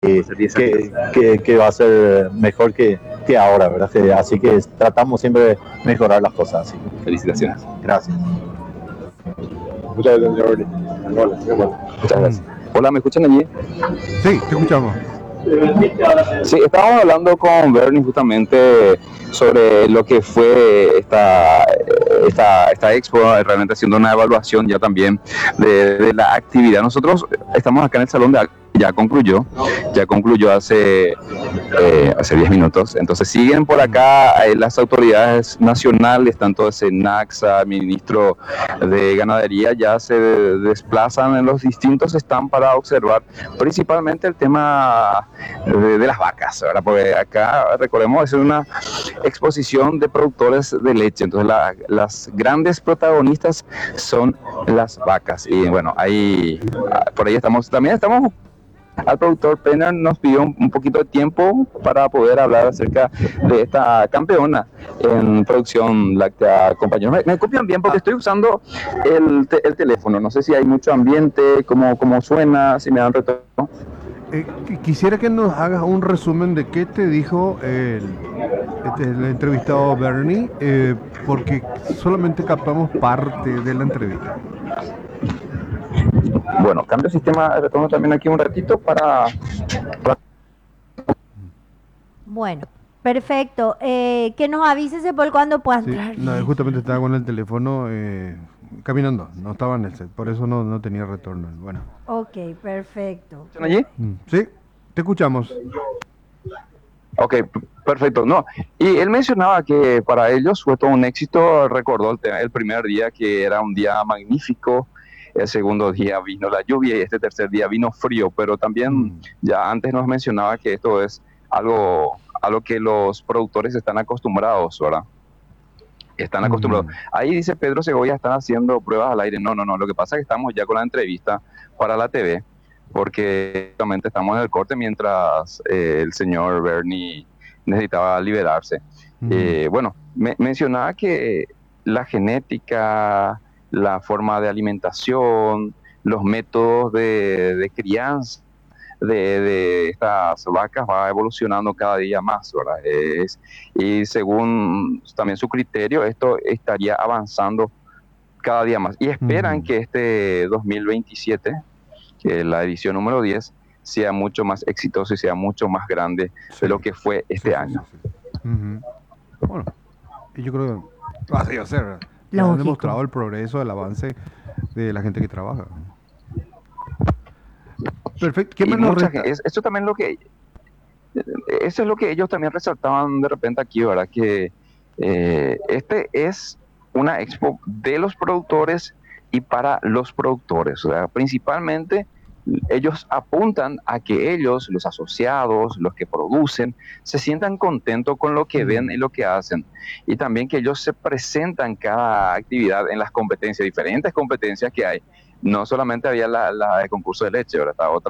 Hace 10 años. que va a ser mejor que ahora, ¿verdad? Así que tratamos siempre de mejorar las cosas. Así. Felicitaciones. Gracias. Muchas gracias, Jordi. Hola, Muchas gracias. Hola, ¿me escuchan allí? Sí, te escuchamos. Sí, estábamos hablando con Bernie justamente sobre lo que fue esta expo, realmente haciendo una evaluación ya también de la actividad. Nosotros estamos acá en el salón de actos, ya concluyó hace 10 minutos. Entonces siguen por acá las autoridades nacionales, tanto de SENAXA, ministro de Ganadería, ya se desplazan en los distintos stands para observar principalmente el tema de las vacas, ¿verdad? Porque acá, recordemos, es una exposición de productores de leche, entonces las grandes protagonistas son las vacas. Y bueno, ahí por ahí también estamos. Al productor Penner nos pidió un poquito de tiempo para poder hablar acerca de esta campeona en producción láctea, compañeros. Me copian bien porque estoy usando el teléfono. No sé si hay mucho ambiente, cómo suena, si me dan retorno. Quisiera que nos hagas un resumen de qué te dijo el entrevistado Bernie, porque solamente captamos parte de la entrevista. Bueno, cambio el sistema de retorno también aquí un ratito para... Bueno, perfecto. Que nos avises por cuando pueda Sí, entrar. no, justamente estaba con el teléfono caminando, no estaba en el set, por eso no tenía retorno. Bueno. Ok, perfecto. ¿Están allí? Sí, te escuchamos. Ok, perfecto. No, y él mencionaba que para ellos fue todo un éxito. Recordó el primer día que era un día magnífico. El segundo día vino la lluvia y este tercer día vino frío, pero también ya antes nos mencionaba que esto es algo a lo que los productores están acostumbrados, ¿verdad? Están acostumbrados. Ahí dice Pedro Segovia, están haciendo pruebas al aire. No, lo que pasa es que estamos ya con la entrevista para la TV, porque realmente estamos en el corte mientras el señor Bernie necesitaba liberarse. Bueno, mencionaba que la genética, la forma de alimentación, los métodos de crianza de estas vacas va evolucionando cada día más, ¿verdad? Y según también su criterio, esto estaría avanzando cada día más. Y esperan que este 2027, que la edición número 10, sea mucho más exitoso y sea mucho más grande de lo que fue este año. Bueno, y yo creo que así va a ser. Ya han demostrado el progreso, el avance de la gente que trabaja. Perfecto. ¿Qué menos resta? Eso también eso es lo que ellos también resaltaban de repente aquí, ¿verdad? Que este es una expo de los productores y para los productores. O sea, principalmente ellos apuntan a que ellos, los asociados, los que producen, se sientan contentos con lo que ven y lo que hacen. Y también que ellos se presentan cada actividad en las competencias, diferentes competencias que hay. No solamente había la de concurso de leche, ¿verdad? Está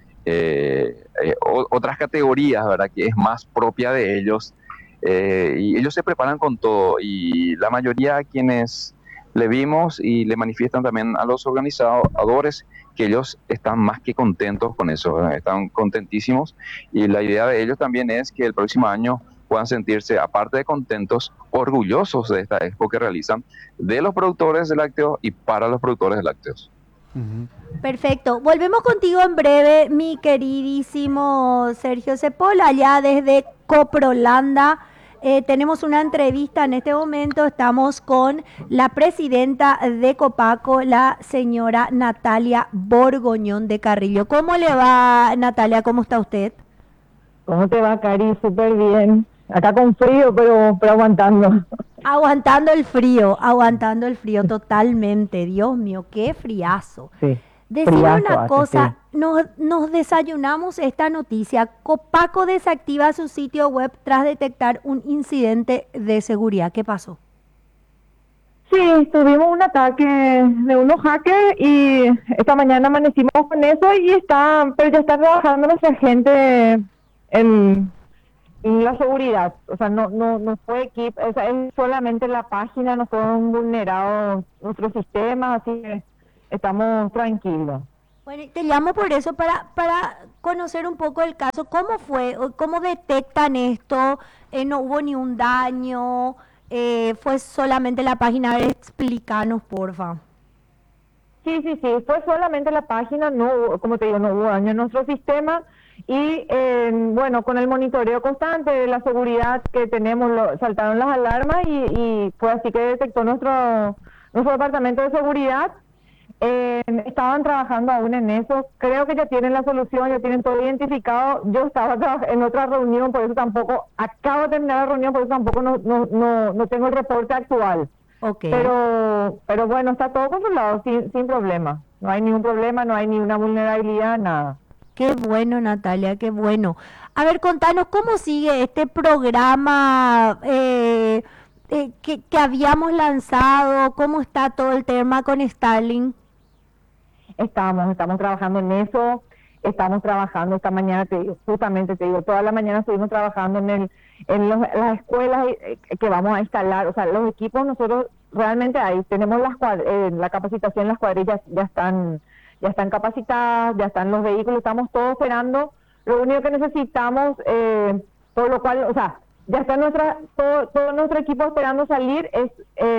otras categorías, ¿verdad? Que es más propia de ellos. Y ellos se preparan con todo. Y la mayoría quienes le vimos y le manifiestan también a los organizadores que ellos están más que contentos con eso, ¿verdad? Están contentísimos. Y la idea de ellos también es que el próximo año puedan sentirse, aparte de contentos, orgullosos de esta expo que realizan de los productores de lácteos y para los productores de lácteos. Perfecto. Volvemos contigo en breve, mi queridísimo Sergio Cepol, allá desde Coprolanda. Tenemos una entrevista en este momento. Estamos con la presidenta de Copaco, la señora Natalia Borgoñón de Carrillo. ¿Cómo le va, Natalia? ¿Cómo está usted? ¿Cómo te va, Cari? Súper bien. Acá con frío, pero aguantando. Aguantando el frío totalmente. Dios mío, qué friazo. Sí. Decime una cosa, sí. Nos desayunamos esta noticia. Copaco desactiva su sitio web tras detectar un incidente de seguridad. ¿Qué pasó? Sí, tuvimos un ataque de unos hackers y esta mañana amanecimos con eso pero ya está trabajando nuestra gente en la seguridad. O sea, no fue equipo, o sea, es solamente la página, no fueron vulnerados nuestros sistemas, así que estamos tranquilos. Bueno, y te llamo por eso, para conocer un poco el caso. ¿Cómo fue? ¿O cómo detectan esto? ¿No hubo ni un daño? ¿Fue solamente la página? A ver, explícanos, porfa. Sí, fue solamente la página, no hubo, como te digo, no hubo daño en nuestro sistema y bueno, con el monitoreo constante de la seguridad que tenemos, saltaron las alarmas y fue así que detectó nuestro departamento de seguridad. Estaban trabajando aún en eso, creo que ya tienen la solución, ya tienen todo identificado. Yo estaba en otra reunión, por eso tampoco, acabo de terminar la reunión, por eso tampoco no tengo el reporte actual. Ok. Pero bueno, está todo controlado sin problema. No hay ningún problema, no hay ni una vulnerabilidad, nada. Qué bueno, Natalia, qué bueno. A ver, contanos cómo sigue este programa que habíamos lanzado, cómo está todo el tema con Starlink. Estamos trabajando en eso, estamos trabajando esta mañana, justamente te digo, toda la mañana estuvimos trabajando las escuelas que vamos a instalar, o sea, los equipos nosotros realmente ahí tenemos la capacitación, las cuadrillas ya están capacitadas, ya están los vehículos, estamos todos operando. Lo único que necesitamos, por lo cual, o sea, ya está todo nuestro equipo esperando salir, es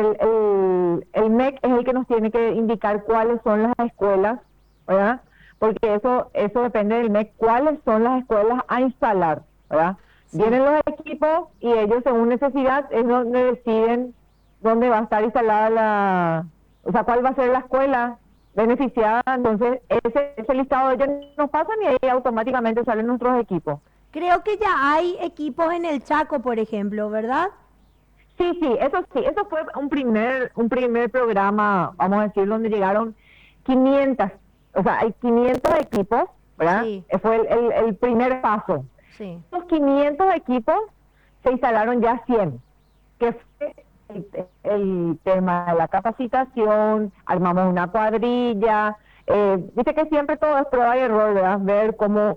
el MEC es el que nos tiene que indicar cuáles son las escuelas, ¿verdad? Porque eso depende del MEC, cuáles son las escuelas a instalar, ¿verdad? Sí. Vienen los equipos y ellos según necesidad es donde deciden dónde va a estar instalada o sea, cuál va a ser la escuela beneficiada. Entonces ese listado de ellos nos pasan y ahí automáticamente salen nuestros equipos. Creo que ya hay equipos en el Chaco, por ejemplo, ¿verdad? Sí, eso fue un primer programa, vamos a decir, donde llegaron 500, o sea, hay 500 equipos, ¿verdad? Sí. Fue el primer paso. Sí. Los 500 equipos se instalaron ya 100, que fue el tema de la capacitación, armamos una cuadrilla, dice que siempre todo es prueba y error, ¿verdad? Ver cómo,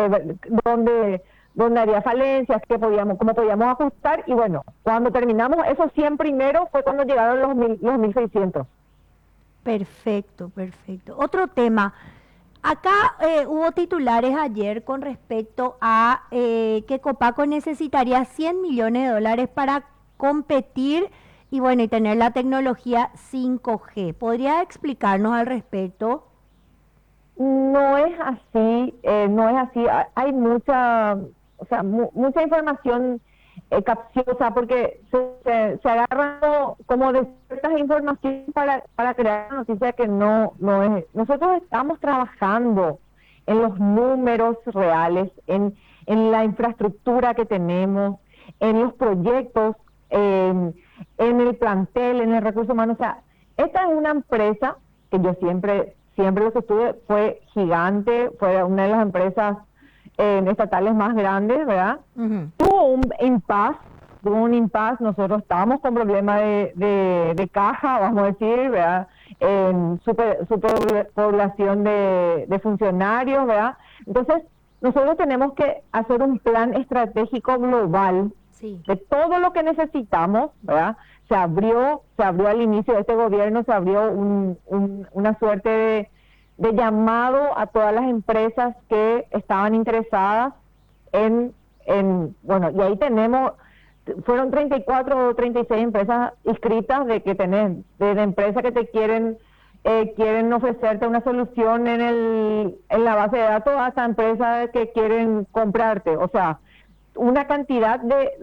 dónde había falencias, cómo podíamos ajustar, y bueno, cuando terminamos esos 100 primero fue cuando llegaron los 1600. Perfecto. Otro tema. Acá hubo titulares ayer con respecto a que Copaco necesitaría 100 millones de dólares para competir y bueno, y tener la tecnología 5G. ¿Podría explicarnos al respecto? No es así, hay mucha información capciosa, porque se agarran como de ciertas informaciones para crear una noticia que no es. Nosotros estamos trabajando en los números reales, en la infraestructura que tenemos, en los proyectos, en el plantel, en el recurso humano. O sea, esta es una empresa que yo siempre lo sostuve, fue gigante, fue una de las empresas estatales más grandes, ¿verdad? Uh-huh. Tuvo un impasse, nosotros estábamos con problemas de caja, vamos a decir, ¿verdad? Superpoblación de funcionarios, ¿verdad? Entonces, nosotros tenemos que hacer un plan estratégico global, Sí. de todo lo que necesitamos, ¿verdad? Se abrió al inicio de este gobierno, se abrió una suerte de llamado a todas las empresas que estaban interesadas bueno, y ahí fueron 34 o 36 empresas inscritas de empresas que te quieren ofrecerte una solución en la base de datos, hasta empresas que quieren comprarte, o sea, una cantidad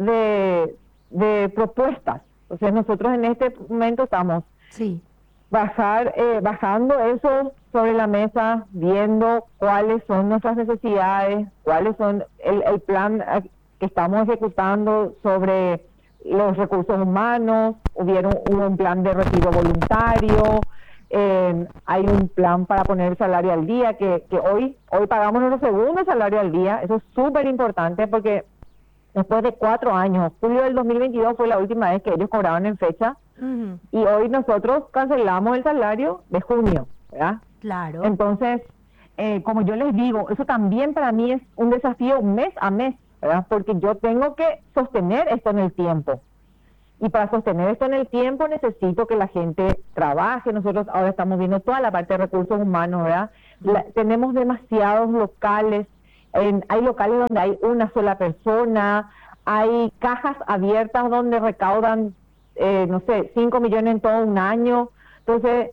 de propuestas. O sea, nosotros en este momento estamos Sí. bajando eso sobre la mesa, viendo cuáles son nuestras necesidades, cuáles son el plan que estamos ejecutando sobre los recursos humanos. Hubo un plan de retiro voluntario, hay un plan para poner el salario al día, que hoy pagamos nuestro segundo salario al día. Eso es súper importante porque después de 4 años, julio del 2022 fue la última vez que ellos cobraban en fecha, Uh-huh. y hoy nosotros cancelamos el salario de junio, ¿verdad? Claro. Entonces, como yo les digo, eso también para mí es un desafío mes a mes, ¿verdad? Porque yo tengo que sostener esto en el tiempo. Y para sostener esto en el tiempo necesito que la gente trabaje. Nosotros ahora estamos viendo toda la parte de recursos humanos, ¿verdad? Tenemos demasiados locales, hay locales donde hay una sola persona, hay cajas abiertas donde recaudan, no sé, 5 millones en todo un año. Entonces,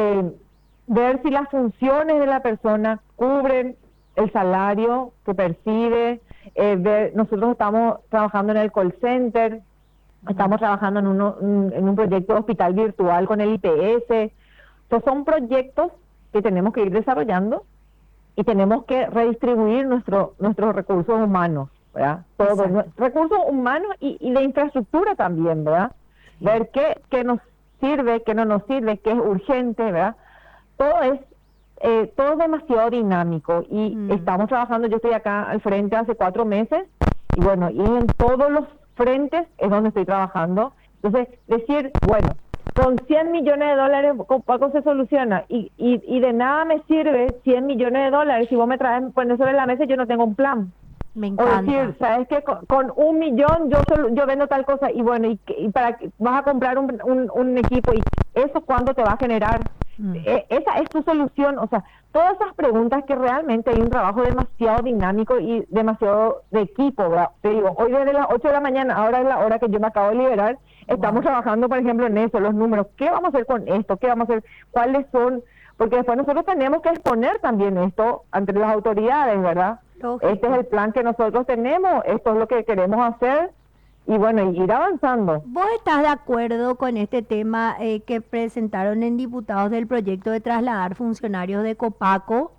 ver si las funciones de la persona cubren el salario que percibe. Nosotros estamos trabajando en el call center, estamos trabajando en un proyecto de hospital virtual con el IPS. Entonces son proyectos que tenemos que ir desarrollando y tenemos que redistribuir nuestros recursos humanos, ¿verdad? Todos recursos humanos y de infraestructura también, ¿verdad? Ver qué nos sirve, qué no nos sirve, qué es urgente, ¿verdad? Todo es demasiado dinámico y estamos trabajando. Yo estoy acá al frente hace 4 meses y bueno, y en todos los frentes es donde estoy trabajando. Entonces, decir, bueno, con 100 millones de dólares Copaco se soluciona y de nada me sirve 100 millones de dólares si vos me traes, pones sobre la mesa y yo no tengo un plan. Me encanta. O decir, ¿sabes qué? Con 1 millón yo vendo tal cosa y bueno, y para vas a comprar un equipo y eso ¿cuándo te va a generar? Esa es tu solución. O sea, todas esas preguntas que realmente hay un trabajo demasiado dinámico y demasiado de equipo, ¿verdad? Te digo, hoy desde las 8 de la mañana, ahora es la hora que yo me acabo de liberar, estamos trabajando, por ejemplo, en eso, los números. ¿Qué vamos a hacer con esto? ¿Qué vamos a hacer? ¿Cuáles son? Porque después nosotros tenemos que exponer también esto ante las autoridades, ¿verdad? Lógico. Este es el plan que nosotros tenemos, esto es lo que queremos hacer y bueno, ir avanzando. ¿Vos estás de acuerdo con este tema que presentaron en diputados del proyecto de trasladar funcionarios de Copaco?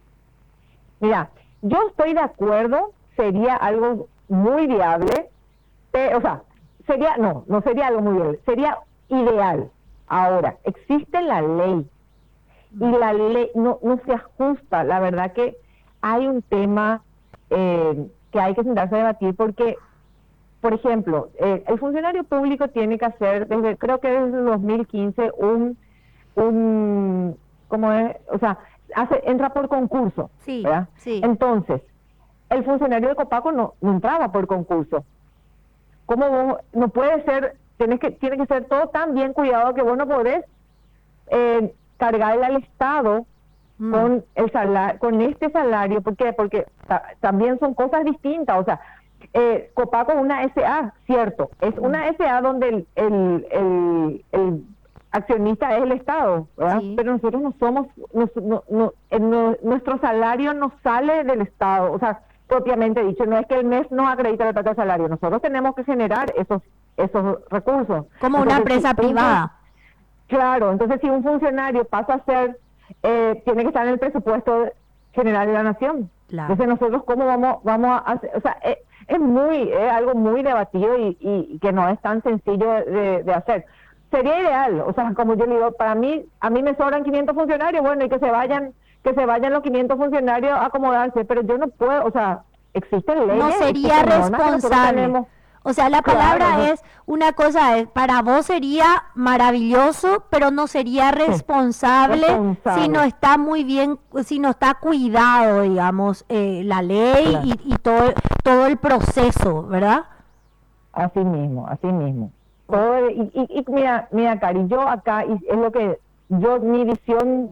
Mira, yo estoy de acuerdo, sería algo muy viable, o sea, no sería algo muy viable, sería ideal. Ahora, existe la ley y la ley no se ajusta. La verdad que hay un tema que hay que sentarse a debatir porque, por ejemplo, el funcionario público tiene que hacer, creo que desde el 2015, ¿cómo es? O sea, entra por concurso, Sí, ¿verdad? sí. Entonces, el funcionario de Copaco no entraba por concurso. ¿Cómo vos? No puede ser, tiene que ser todo tan bien cuidado que vos no podés cargarle al Estado con el salario, con este salario. ¿Por qué? Porque también son cosas distintas. O sea, Copaco es una SA, cierto, es una SA donde el accionista es el Estado, ¿verdad? Sí. Pero nosotros no somos, nuestro salario no sale del Estado, o sea, propiamente dicho, no es que el mes nos acredita la plata de salario, nosotros tenemos que generar esos recursos. Como una empresa privada. Claro, entonces si un funcionario pasa a ser, tiene que estar en el presupuesto general de la nación. Claro. Entonces nosotros cómo vamos a hacer, o sea, es algo muy debatido y que no es tan sencillo de hacer. Sería ideal, o sea, como yo le digo, a mí me sobran 500 funcionarios, bueno, y que se vayan los 500 funcionarios a acomodarse, pero yo no puedo, o sea, existen leyes. No sería existen normas que nosotros responsable. tenemos. O sea, la Claro, palabra ¿no? es, una cosa es, para vos sería maravilloso, pero no sería responsable si no está muy bien, si no está cuidado, digamos, la ley Claro. y todo el proceso, ¿verdad? Así mismo. Todo, y mira, Cari, yo acá, y es lo que mi visión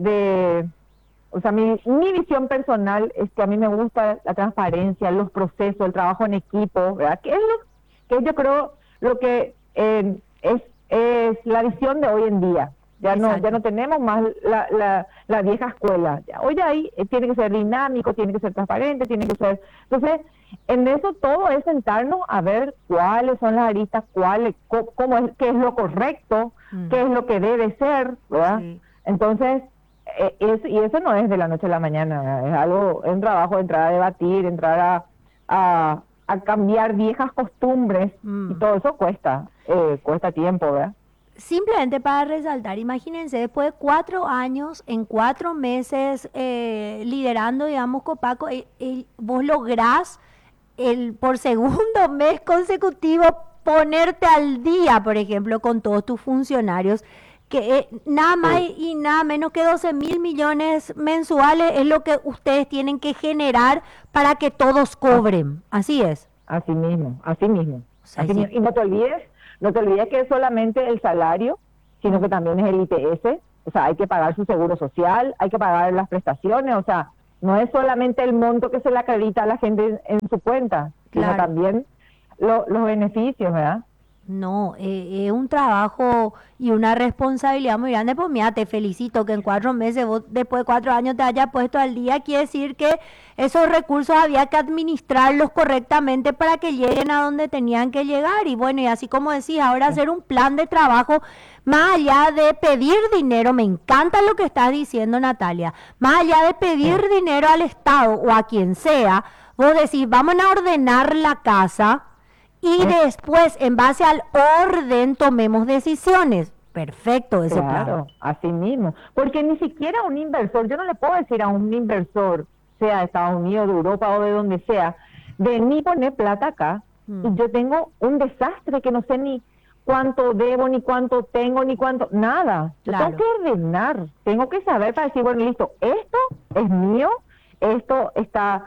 o sea, mi visión personal es que a mí me gusta la transparencia, los procesos, el trabajo en equipo, ¿verdad? Que es que yo creo lo que es la visión de hoy en día. Ya no tenemos más la vieja escuela. Hoy ahí tiene que ser dinámico, tiene que ser transparente, tiene que ser... Entonces, en eso todo es sentarnos a ver cuáles son las aristas, cómo es, qué es lo correcto, qué es lo que debe ser, ¿verdad? Sí. Entonces, eso no es de la noche a la mañana, es un trabajo de entrar a debatir, entrar a cambiar viejas costumbres y todo eso cuesta tiempo, ¿verdad? Simplemente para resaltar, imagínense, después de 4 años, en 4 meses liderando, digamos, Copaco, vos lográs por segundo mes consecutivo ponerte al día, por ejemplo, con todos tus funcionarios, que nada más y nada menos que 12.000 millones mensuales es lo que ustedes tienen que generar para que todos cobren. Así es. Así mismo. sea, Y no te olvides que es solamente el salario, sino que también es el IPS, O sea, hay que pagar su seguro social, hay que pagar las prestaciones, o sea, no es solamente el monto que se le acredita a la gente en su cuenta, sino Claro. también los beneficios, ¿verdad? No, es un trabajo y una responsabilidad muy grande. Pues mira, te felicito que en 4 meses, vos después de 4 años te hayas puesto al día. Quiere decir que esos recursos había que administrarlos correctamente para que lleguen a donde tenían que llegar. Y bueno, y así como decís, ahora hacer un plan de trabajo más allá de pedir dinero. Me encanta lo que estás diciendo, Natalia. Más allá de pedir dinero al Estado o a quien sea, vos decís, vamos a ordenar la casa. Y después, en base al orden, tomemos decisiones. Perfecto ese plan. Claro, así mismo. Porque ni siquiera un inversor, yo no le puedo decir a un inversor, sea de Estados Unidos, de Europa o de donde sea, vení poner plata acá y yo tengo un desastre que no sé ni cuánto debo, ni cuánto tengo, ni cuánto, nada. Yo Claro. tengo que ordenar, tengo que saber para decir, bueno, listo, esto es mío, esto está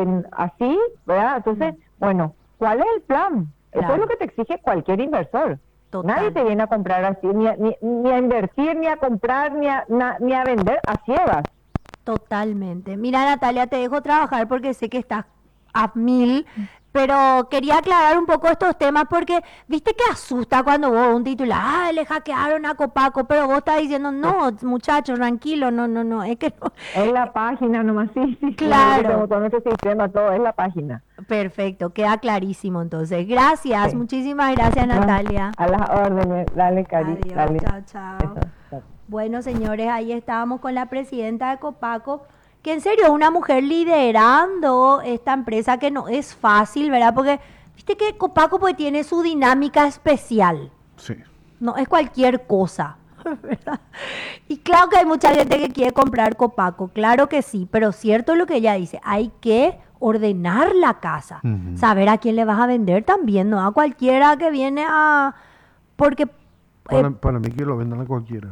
así, ¿verdad? Entonces, bueno, ¿cuál es el plan? Eso Claro. es lo que te exige cualquier inversor. Total. Nadie te viene a comprar así, ni a invertir, ni a comprar, ni a vender a ciegas. Totalmente. Mira, Natalia, te dejo trabajar porque sé que estás a 1000, pero quería aclarar un poco estos temas porque viste que asusta cuando vos un titular, ah, le hackearon a Copaco, pero vos estás diciendo, no, muchachos, tranquilo, no, es que no. Es la página nomás, sí. Claro. Tenemos todo nuestro sistema, todo es la página. Perfecto, queda clarísimo entonces. Gracias, Sí. muchísimas gracias, Natalia. A las órdenes, dale, Cari, Adiós, dale. chao, chao. Eso. Bueno, señores, ahí estábamos con la presidenta de Copaco, que en serio es una mujer liderando esta empresa que no es fácil, ¿verdad? Porque viste que Copaco pues tiene su dinámica especial, Sí. no es cualquier cosa, ¿verdad? Y claro que hay mucha gente que quiere comprar Copaco, claro que sí, pero cierto lo que ella dice, hay que ordenar la casa, Ujú. saber a quién le vas a vender también, no a cualquiera que viene a... Porque Para mí que lo vendan a cualquiera.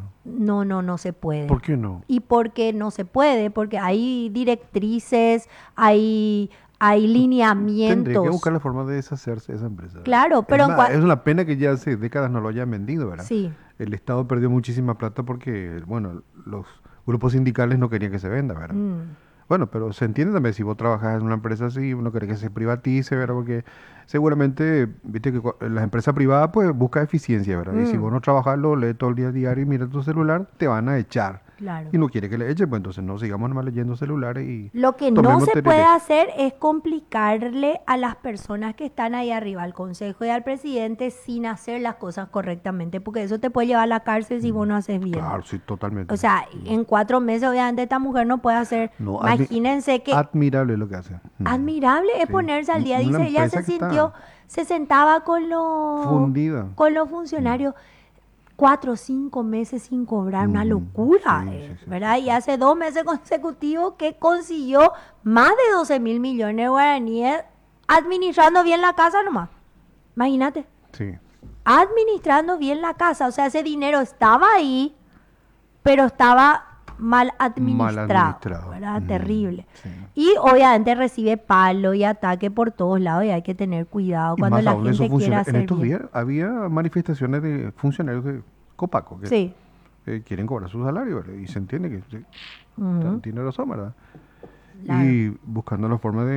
no se puede. ¿Por qué no? Y porque no se puede, porque hay directrices, hay lineamientos. Tendría que buscar la forma de deshacerse de esa empresa. Claro, pero es, en más, es una pena que ya hace décadas no lo hayan vendido, ¿verdad? Sí. El Estado perdió muchísima plata porque, bueno, los grupos sindicales no querían que se venda, ¿verdad? Bueno, pero se entiende también si vos trabajas en una empresa así, uno quiere que se privatice, ¿verdad? Porque seguramente, viste que las empresas privadas pues buscan eficiencia, ¿verdad? Y si vos no trabajas, lo lees todo el día diario y miras tu celular, te van a echar. Claro. Y no quiere que le echen, pues entonces no sigamos nomás leyendo celulares y Lo que no tomemos se tereré. puede hacer es complicarle a las personas que están ahí arriba, al consejo y al presidente, sin hacer las cosas correctamente, porque eso te puede llevar a la cárcel si vos no haces bien. Claro, sí, totalmente. O sea, en 4 meses obviamente esta mujer no puede hacer, No, imagínense que admirable lo que hace. admirable es Sí. ponerse al día, Una dice, ella empresa se que está sintió, se sentaba con los fundida. con los funcionarios 4 o 5 meses sin cobrar, una Ujú, locura, sí, sí, ¿verdad? Y hace 2 meses consecutivos que consiguió más de 12.000 millones de guaraníes administrando bien la casa nomás. Imagínate, Sí. administrando bien la casa, o sea, ese dinero estaba ahí, pero estaba mal administrado, ¿verdad? Ujú, Terrible. sí. Y obviamente recibe palo y ataque por todos lados y hay que tener cuidado Y cuando más la aún esos gente quiera funcionarios. En hacer estos bien. días había manifestaciones de funcionarios de Copaco que Sí. quieren cobrar su salario, ¿verdad? Y se entiende que sí, Ujú. tiene razón, ¿verdad? Claro. Y buscando la forma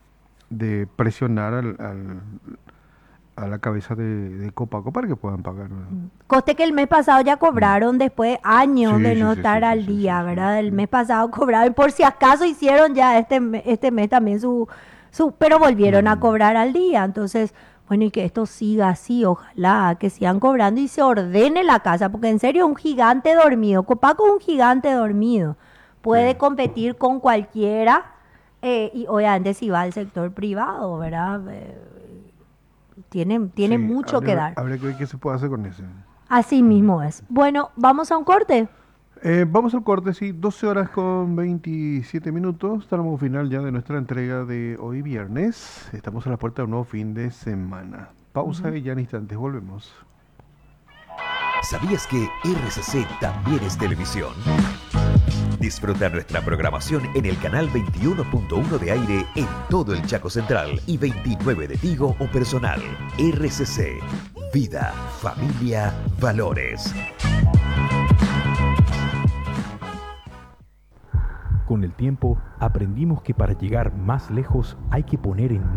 de presionar a la cabeza de Copaco para que puedan pagar, ¿verdad? Coste que el mes pasado ya cobraron después de años Sí, de sí, no sí, estar sí, al sí, sí, día, sí, ¿verdad? El sí. mes pasado cobraron, y por si acaso hicieron ya este mes también pero volvieron a cobrar al día. Entonces, bueno, y que esto siga así, ojalá que sigan cobrando y se ordene la casa, porque en serio es un gigante dormido. Copaco es un gigante dormido. Puede Sí. competir con cualquiera y obviamente si va al sector privado, ¿verdad? Tiene Sí, mucho que dar. Habría que ver qué se puede hacer con eso. Así mismo es. Bueno, vamos a un corte. Vamos al corte, sí, 12 horas con 27 minutos. Estamos al final ya de nuestra entrega de hoy viernes. Estamos a la puerta de un nuevo fin de semana. Pausa y ya en instantes volvemos. ¿Sabías que RCC también es televisión? Disfruta nuestra programación en el canal 21.1 de aire en todo el Chaco Central y 29 de Tigo o Personal. RCC. Vida, familia, valores. Con el tiempo, aprendimos que para llegar más lejos hay que poner en